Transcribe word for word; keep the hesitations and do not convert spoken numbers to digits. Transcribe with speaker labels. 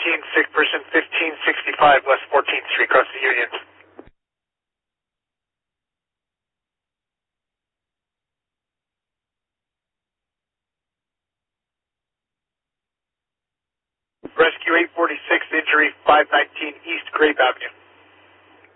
Speaker 1: nineteen, sick person fifteen sixty-five West fourteenth Street, across the Union. Rescue eight forty-six, injury five nineteen East Grape Avenue.